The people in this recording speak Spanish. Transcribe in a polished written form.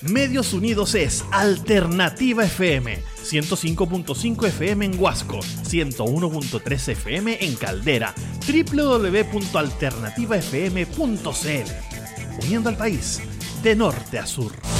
Medios Unidos es Alternativa FM, 105.5 FM en Huasco, 101.3 FM en Caldera, www.alternativafm.cl. Uniendo al país de norte a sur.